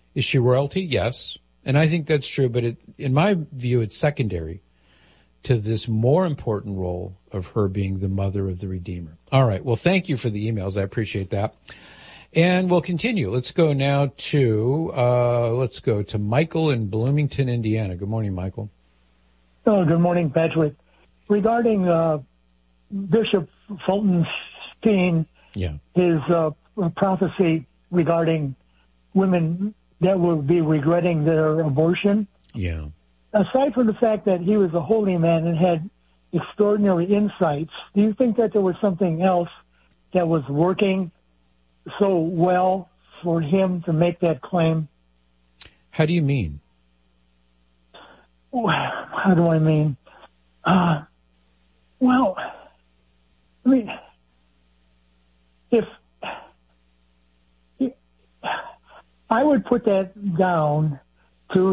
Is she royalty? Yes. And I think that's true, but in my view, it's secondary to this more important role of her being the mother of the Redeemer. All right. Well, thank you for the emails. I appreciate that. And we'll continue. Let's go now to Michael in Bloomington, Indiana. Good morning, Michael. Oh, good morning, Patrick. Regarding Bishop Fulton Sheen, his prophecy regarding women that will be regretting their abortion. Yeah. Aside from the fact that he was a holy man and had extraordinary insights, do you think that there was something else that was working so well for him to make that claim? How do you mean? How do I mean? Well, I mean, if I would put that down to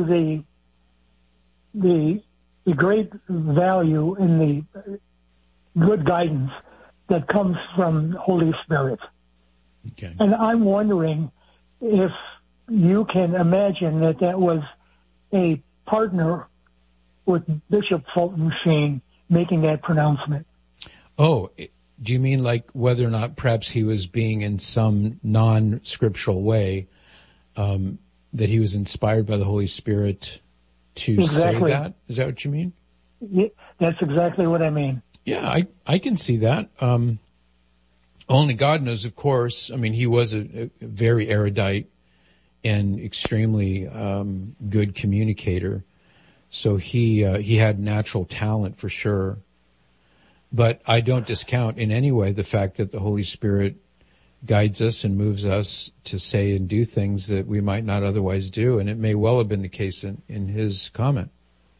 the great value and the good guidance that comes from Holy Spirit. Okay. And I'm wondering if you can imagine that was a partner with Bishop Fulton Sheen making that pronouncement. Oh, do you mean like whether or not perhaps he was being in some non-scriptural way, that he was inspired by the Holy Spirit to say that? Is that what you mean? Yeah, that's exactly what I mean. Yeah, I can see that. Only God knows, of course. I mean, he was a very erudite and extremely good communicator. So he had natural talent for sure. But I don't discount in any way the fact that the Holy Spirit guides us and moves us to say and do things that we might not otherwise do. And it may well have been the case in his comment.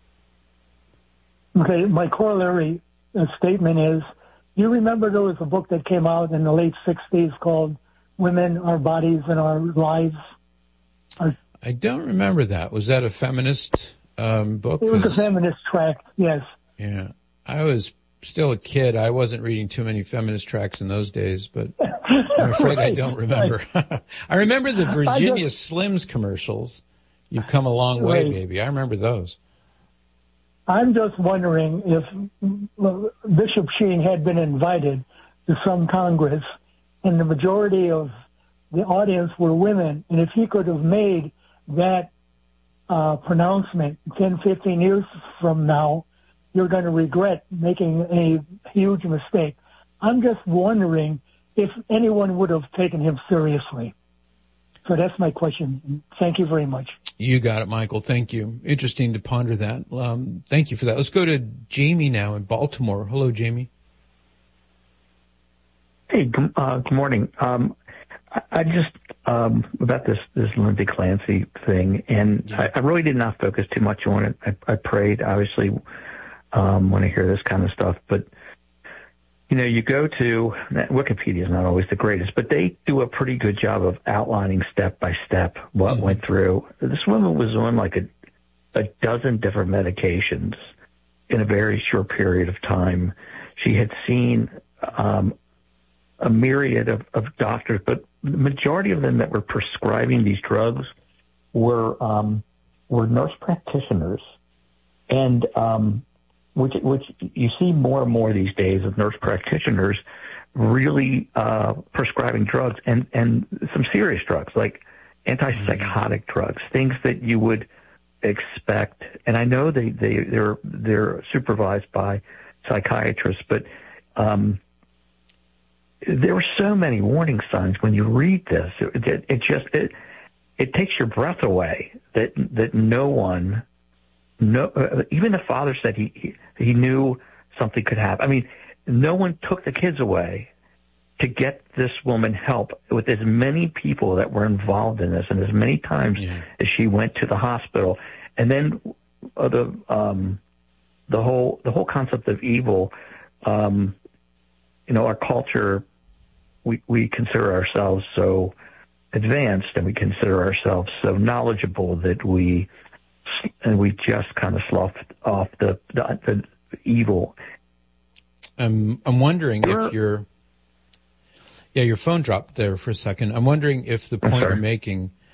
Okay, my corollary statement is, you remember there was a book that came out in the late 60s called Women, Our Bodies, and Our Lives? I don't remember that. Was that a feminist book? It was a feminist tract, yes. Yeah. I was still a kid. I wasn't reading too many feminist tracts in those days, but I'm afraid I don't remember. I remember the Virginia Slims commercials. You've come a long way, baby. I remember those. I'm just wondering if Bishop Sheen had been invited to some Congress and the majority of the audience were women, and if he could have made that pronouncement 10, 15 years from now, you're going to regret making a huge mistake. I'm just wondering if anyone would have taken him seriously. So that's my question. Thank you very much. You got it, Michael. Thank you. Interesting to ponder that. Thank you for that. Let's go to Jamie now in Baltimore. Hello, Jamie. Hey, good morning. I just, about this Lindsay Clancy thing, and I really did not focus too much on it. I prayed, obviously, when I hear this kind of stuff, but you go to Wikipedia is not always the greatest, but they do a pretty good job of outlining step by step what went through. This woman was on like a dozen different medications in a very short period of time. She had seen a myriad of doctors, but the majority of them that were prescribing these drugs were nurse practitioners, and which you see more and more these days of nurse practitioners really prescribing drugs and some serious drugs like antipsychotic drugs, things that you would expect. And I know they're supervised by psychiatrists, but there were so many warning signs when you read this. It takes your breath away that no one. No, even the father said he knew something could happen. I mean, no one took the kids away to get this woman help, with as many people that were involved in this and as many times as she went to the hospital. And then the whole concept of evil, our culture, we consider ourselves so advanced and we consider ourselves so knowledgeable that we just kind of sloughed off the evil. I'm wondering if your phone dropped there for a second. I'm wondering if the point you're making